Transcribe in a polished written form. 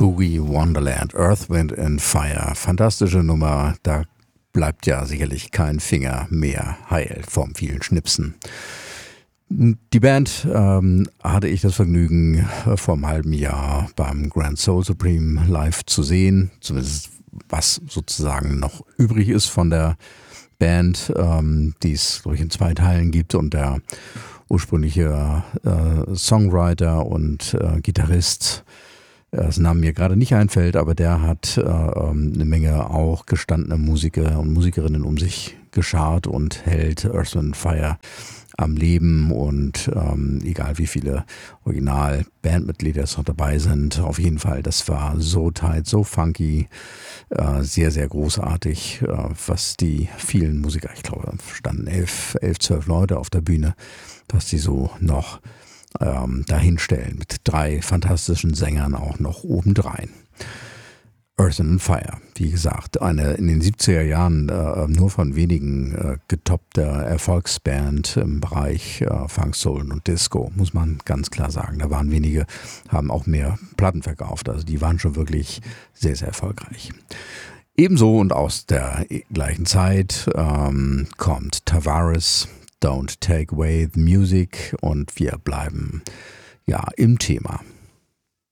Boogie Wonderland, Earth, Wind and Fire. Fantastische Nummer, da bleibt ja sicherlich kein Finger mehr heil vom vielen Schnipsen. Die Band hatte ich das Vergnügen, vor einem halben Jahr beim Grand Soul Supreme live zu sehen. Zumindest was sozusagen noch übrig ist von der Band, die es, glaube ich, in 2 Teilen gibt. Und der ursprüngliche Songwriter und Gitarrist, dessen Name mir gerade nicht einfällt, aber der hat eine Menge auch gestandene Musiker und Musikerinnen um sich geschart und hält Earth, Wind Fire am Leben. Und egal wie viele Original-Bandmitglieder es noch dabei sind, auf jeden Fall, das war so tight, so funky, sehr, sehr großartig, was die vielen Musiker, ich glaube, standen 11, 12 Leute auf der Bühne, was die so noch dahinstellen, mit 3 fantastischen Sängern auch noch obendrein. Earth, Wind Fire, wie gesagt, eine in den 70er Jahren nur von wenigen getoppte Erfolgsband im Bereich Funk, Soul und Disco, muss man ganz klar sagen. Da waren wenige, haben auch mehr Platten verkauft, also die waren schon wirklich sehr, sehr erfolgreich. Ebenso und aus der gleichen Zeit kommt Tavares, Don't Take Away the Music, und wir bleiben ja im Thema.